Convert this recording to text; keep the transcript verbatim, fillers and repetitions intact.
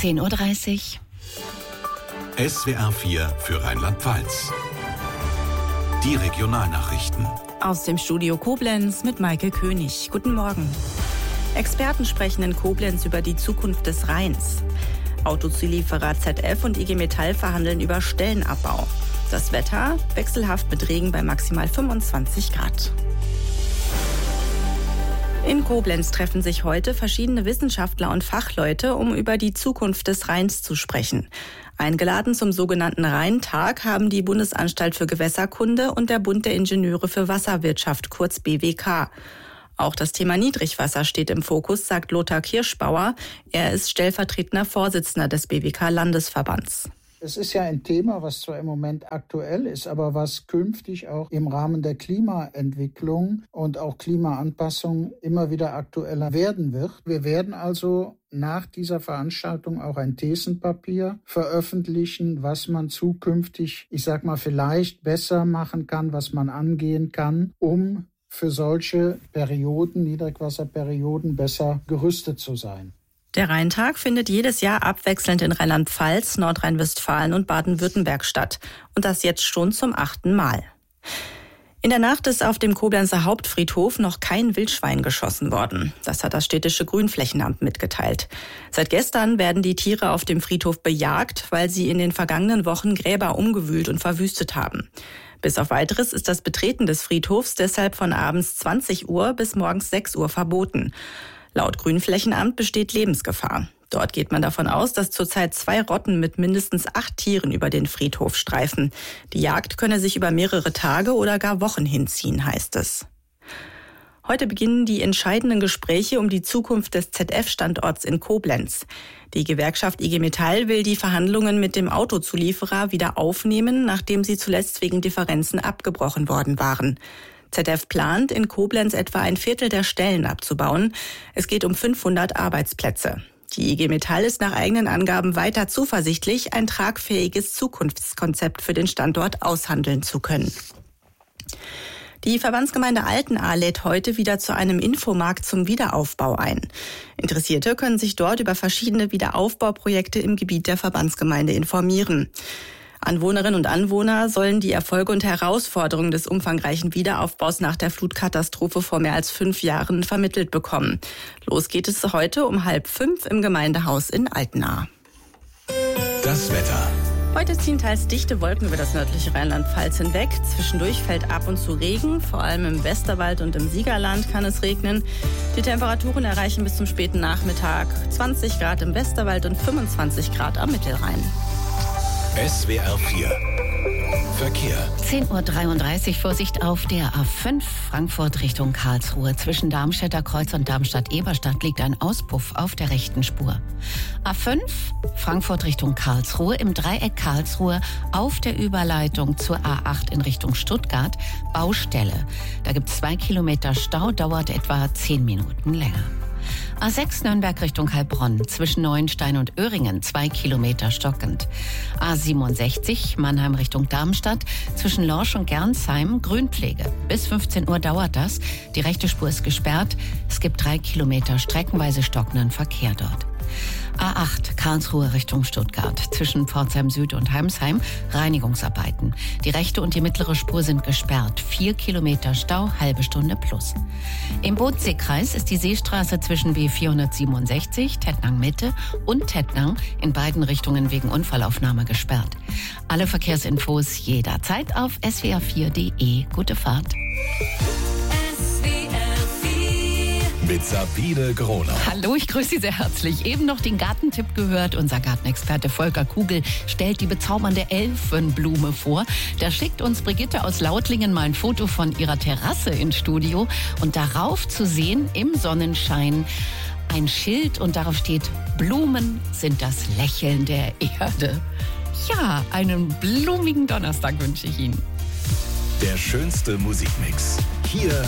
zehn Uhr dreißig. S W R vier für Rheinland-Pfalz. Die Regionalnachrichten. Aus dem Studio Koblenz mit Maike König. Guten Morgen. Experten sprechen in Koblenz über die Zukunft des Rheins. Autozulieferer Z F und I G Metall verhandeln über Stellenabbau. Das Wetter wechselhaft mit Regen bei maximal fünfundzwanzig Grad. In Koblenz treffen sich heute verschiedene Wissenschaftler und Fachleute, um über die Zukunft des Rheins zu sprechen. Eingeladen zum sogenannten Rheintag haben die Bundesanstalt für Gewässerkunde und der Bund der Ingenieure für Wasserwirtschaft, kurz B W K. Auch das Thema Niedrigwasser steht im Fokus, sagt Lothar Kirschbauer. Er ist stellvertretender Vorsitzender des B W K-Landesverbands. Es ist ja ein Thema, was zwar im Moment aktuell ist, aber was künftig auch im Rahmen der Klimaentwicklung und auch Klimaanpassung immer wieder aktueller werden wird. Wir werden also nach dieser Veranstaltung auch ein Thesenpapier veröffentlichen, was man zukünftig, ich sag mal, vielleicht besser machen kann, was man angehen kann, um für solche Perioden, Niedrigwasserperioden, besser gerüstet zu sein. Der Rheintag findet jedes Jahr abwechselnd in Rheinland-Pfalz, Nordrhein-Westfalen und Baden-Württemberg statt. Und das jetzt schon zum achten Mal. In der Nacht ist auf dem Koblenzer Hauptfriedhof noch kein Wildschwein geschossen worden. Das hat das städtische Grünflächenamt mitgeteilt. Seit gestern werden die Tiere auf dem Friedhof bejagt, weil sie in den vergangenen Wochen Gräber umgewühlt und verwüstet haben. Bis auf Weiteres ist das Betreten des Friedhofs deshalb von abends zwanzig Uhr bis morgens sechs Uhr verboten. Laut Grünflächenamt besteht Lebensgefahr. Dort geht man davon aus, dass zurzeit zwei Rotten mit mindestens acht Tieren über den Friedhof streifen. Die Jagd könne sich über mehrere Tage oder gar Wochen hinziehen, heißt es. Heute beginnen die entscheidenden Gespräche um die Zukunft des Z F-Standorts in Koblenz. Die Gewerkschaft I G Metall will die Verhandlungen mit dem Autozulieferer wieder aufnehmen, nachdem sie zuletzt wegen Differenzen abgebrochen worden waren. Z F plant, in Koblenz etwa ein Viertel der Stellen abzubauen. Es geht um fünfhundert Arbeitsplätze. Die I G Metall ist nach eigenen Angaben weiter zuversichtlich, ein tragfähiges Zukunftskonzept für den Standort aushandeln zu können. Die Verbandsgemeinde Altenahr lädt heute wieder zu einem Infomarkt zum Wiederaufbau ein. Interessierte können sich dort über verschiedene Wiederaufbauprojekte im Gebiet der Verbandsgemeinde informieren. Anwohnerinnen und Anwohner sollen die Erfolge und Herausforderungen des umfangreichen Wiederaufbaus nach der Flutkatastrophe vor mehr als fünf Jahren vermittelt bekommen. Los geht es heute um halb fünf im Gemeindehaus in Altenahr. Das Wetter. Heute ziehen teils dichte Wolken über das nördliche Rheinland-Pfalz hinweg. Zwischendurch fällt ab und zu Regen. Vor allem im Westerwald und im Siegerland kann es regnen. Die Temperaturen erreichen bis zum späten Nachmittag zwanzig Grad im Westerwald und fünfundzwanzig Grad am Mittelrhein. S W R vier Verkehr. zehn Uhr dreiunddreißig, Vorsicht auf der A fünf Frankfurt Richtung Karlsruhe. Zwischen Darmstädter Kreuz und Darmstadt-Eberstadt liegt ein Auspuff auf der rechten Spur. A fünf Frankfurt Richtung Karlsruhe im Dreieck Karlsruhe auf der Überleitung zur A acht in Richtung Stuttgart Baustelle. Da gibt es zwei Kilometer Stau, dauert etwa zehn Minuten länger. A sechs Nürnberg Richtung Heilbronn, zwischen Neuenstein und Öhringen, zwei Kilometer stockend. A siebenundsechzig Mannheim Richtung Darmstadt, zwischen Lorsch und Gernsheim, Grünpflege. Bis fünfzehn Uhr dauert das. Die rechte Spur ist gesperrt. Es gibt drei Kilometer streckenweise stockenden Verkehr dort. A acht Karlsruhe Richtung Stuttgart, zwischen Pforzheim Süd und Heimsheim, Reinigungsarbeiten. Die rechte und die mittlere Spur sind gesperrt. Vier Kilometer Stau, halbe Stunde plus. Im Bodensee-Kreis ist die Seestraße zwischen B vierhundertsiebenundsechzig, Tettnang Mitte und Tettnang in beiden Richtungen wegen Unfallaufnahme gesperrt. Alle Verkehrsinfos jederzeit auf s w r vier punkt de. Gute Fahrt. Mit Sabine Groner. Hallo, ich grüße Sie sehr herzlich. Eben noch den Gartentipp gehört. Unser Gartenexperte Volker Kugel stellt die bezaubernde Elfenblume vor. Da schickt uns Brigitte aus Lautlingen mal ein Foto von ihrer Terrasse ins Studio. Und darauf zu sehen, im Sonnenschein, ein Schild und darauf steht: Blumen sind das Lächeln der Erde. Ja, einen blumigen Donnerstag wünsche ich Ihnen. Der schönste Musikmix. Hier